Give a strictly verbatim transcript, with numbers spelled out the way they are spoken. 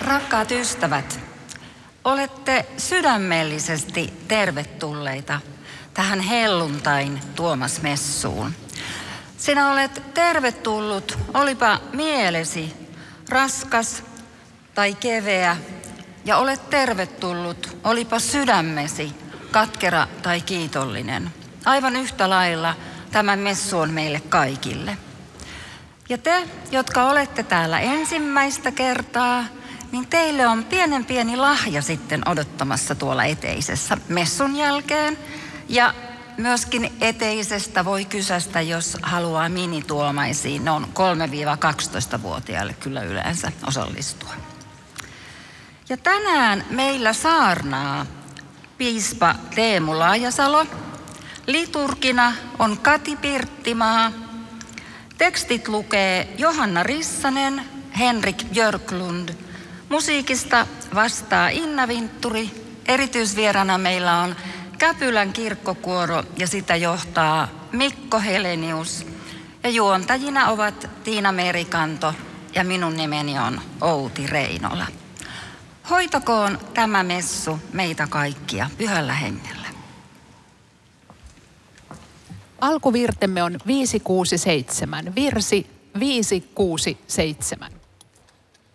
Rakkaat ystävät, olette sydämellisesti tervetulleita tähän helluntain Tuomas-messuun. Sinä olet tervetullut, olipa mielesi raskas tai keveä, ja olet tervetullut, olipa sydämesi katkera tai kiitollinen. Aivan yhtä lailla tämä messu on meille kaikille. Ja te, jotka olette täällä ensimmäistä kertaa, niin teille on pienen pieni lahja sitten odottamassa tuolla eteisessä messun jälkeen. Ja myöskin eteisestä voi kysästä, jos haluaa minituomaisiin. Ne on kolme-kaksitoista-vuotiaille kyllä yleensä osallistua. Ja tänään meillä saarnaa piispa Teemu Laajasalo. Liturgina on Kati Pirttimaa. Tekstit lukee Johanna Rissanen, Henrik Björklund. Musiikista vastaa Inna Vintturi. Erityisvierana meillä on Käpylän kirkkokuoro ja sitä johtaa Mikko Helenius. Ja juontajina ovat Tiina Merikanto ja minun nimeni on Outi Reinola. Hoitakoon tämä messu meitä kaikkia pyhällä hengellä. Alkuvirtemme on viisi kuusi seitsemän. Virsi viisi kuusi seitsemän.